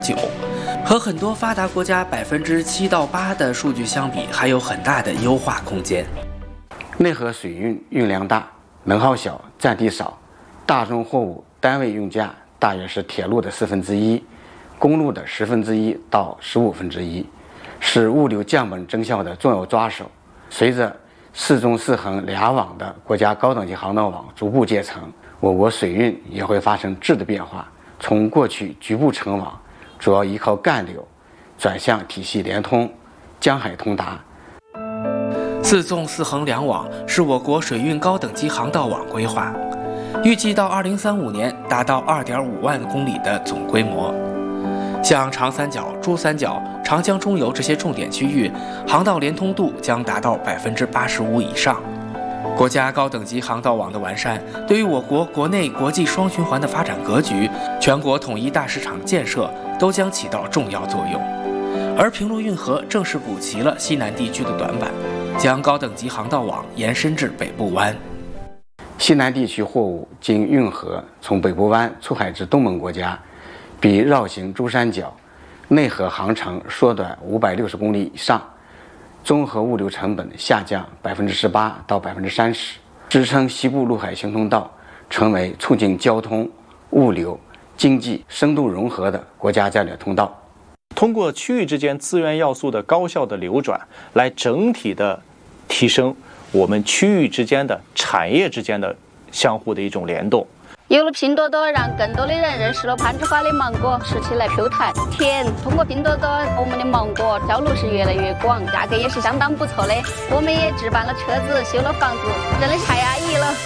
9%，和很多发达国家7%到8%的数据相比，还有很大的优化空间。 内河水运运量大，能耗小，占地少，大宗货物单位运价大约是铁路的1/4，公路的1/10到1/15，是物流降本增效的重要抓手。随着4纵4横2网的国家高等级航道网逐步建成，我国水运也会发生质的变化，从过去局部成网，主要依靠干流，转向体系联通、江海通达。 4纵4横2网是我国水运高等级航道网规划，预计到2035年达到2.5万公里的总规模。像长三角、珠三角、长江中游这些重点区域，航道连通度将达到85%以上。国家高等级航道网的完善，对于我国国内国际双循环的发展格局、全国统一大市场建设都将起到重要作用。而平陆运河正是补齐了西南地区的短板，将高等级航道网延伸至北部湾。 西南地区货物经运河从北部湾出海至东盟国家，比绕行珠三角内河航程缩短560公里以上，综合物流成本下降18%到30%，支撑西部陆海行通道成为促进交通、物流、经济深度融合的国家战略通道。 通过区域之间资源要素的高效的流转，来整体的提升我们区域之间的产业之间的相互的一种联动。 有了拼多多，让更多的人认识了攀枝花的芒果，吃起来 Q 弹甜。通过拼多多，我们的芒果销路是越来越广，价格也是相当不错的。我们也置办了车子，修了房子，真的太安逸了。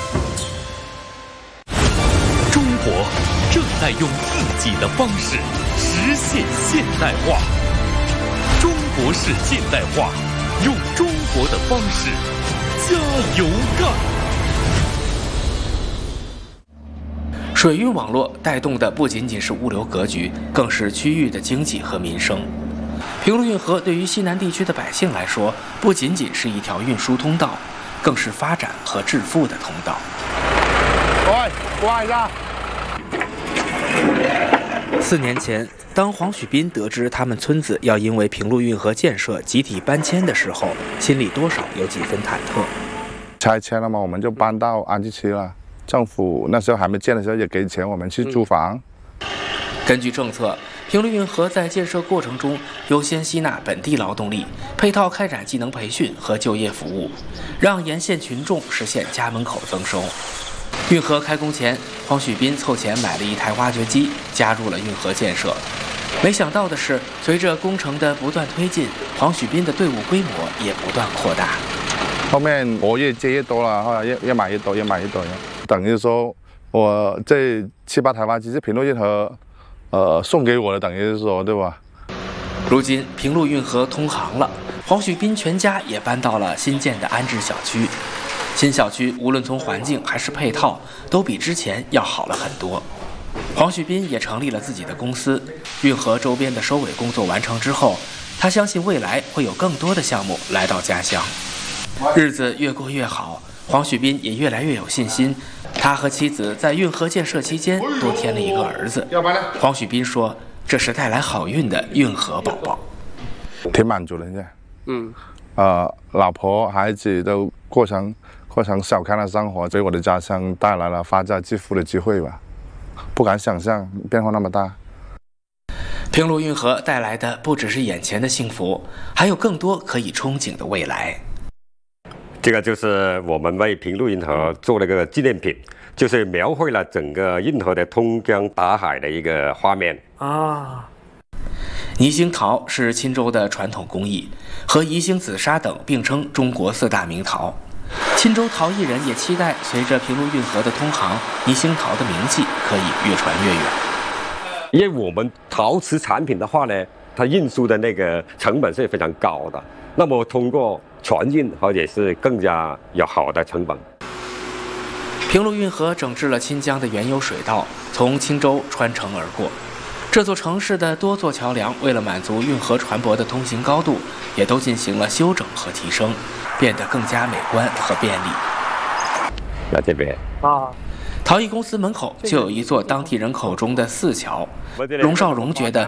中国正在用自己的方式实现现代化，中国式现代化，用中国的方式加油干。 水运网络带动的不仅仅是物流格局，更是区域的经济和民生。平陆运河对于西南地区的百姓来说，不仅仅是一条运输通道，更是发展和致富的通道。 喂，一下。 4年前，当黄许斌得知他们村子要因为平陆运河建设集体搬迁的时候，心里多少有几分忐忑。 拆迁了嘛，我们就搬到安置区了。政府那时候还没建的时候，也给钱我们去租房。 根据政策，平陆运河在建设过程中优先吸纳本地劳动力，配套开展技能培训和就业服务，让沿线群众实现家门口增收。运河开工前，黄许斌凑钱买了一台挖掘机，加入了运河建设。没想到的是，随着工程的不断推进，黄许斌的队伍规模也不断扩大。 后面我越接越多了，后来越买越多，越买越多。等于说，我这7、8台挖机是平陆运河，送给我的，等于是说，对吧？ 如今平陆运河通航了，黄许斌全家也搬到了新建的安置小区。新小区无论从环境还是配套，都比之前要好了很多。黄许斌也成立了自己的公司。运河周边的收尾工作完成之后，他相信未来会有更多的项目来到家乡。日子越过越好，黄许斌也越来越有信心。他和妻子在运河建设期间多添了一个儿子。黄许斌说，这是带来好运的运河宝宝。 挺满足的现在。老婆孩子都过成小康的生活，给我的家乡带来了发家致富的机会吧。不敢想象变化那么大。 平陆运河带来的不只是眼前的幸福，还有更多可以憧憬的未来。 这个就是我们为平陆运河做了个纪念品，就是描绘了整个运河的通江达海的一个画面啊。宜兴陶是钦州的传统工艺，和宜兴紫砂等并称中国4大名陶。钦州陶艺人也期待，随着平陆运河的通航，宜兴陶的名气可以越传越远。 因为我们陶瓷产品的话呢，它运输的那个成本是非常高的，那么通过船运或者是更加有好的成本。 平陆运河整治了钦江的原有水道，从钦州穿城而过。这座城市的多座桥梁为了满足运河船舶的通行高度，也都进行了修整和提升，变得更加美观和便利。 在这边陶艺公司门口就有一座当地人口中的4桥。龙少荣觉得